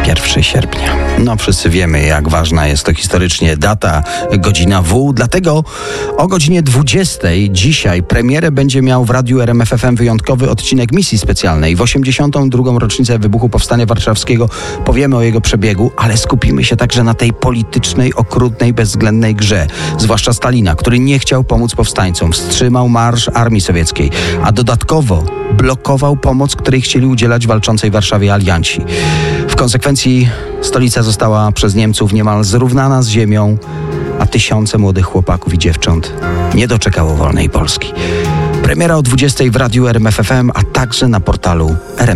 1 sierpnia. No wszyscy wiemy, jak ważna jest to historycznie data, godzina W. Dlatego o godzinie 20 dzisiaj premierę będzie miał w Radiu RMF FM wyjątkowy odcinek misji specjalnej. W 82. rocznicę wybuchu Powstania Warszawskiego powiemy o jego przebiegu, ale skupimy się także na tej politycznej, okrutnej, bezwzględnej grze. Zwłaszcza Stalina, który nie chciał pomóc powstańcom, wstrzymał marsz armii sowieckiej, a dodatkowo blokował pomoc, której chcieli udzielać walczącej w Warszawie alianci. W konsekwencji stolica została przez Niemców niemal zrównana z ziemią, a tysiące młodych chłopaków i dziewcząt nie doczekało wolnej Polski. Premiera o 20 w Radiu RMF FM, a także na portalu RMF.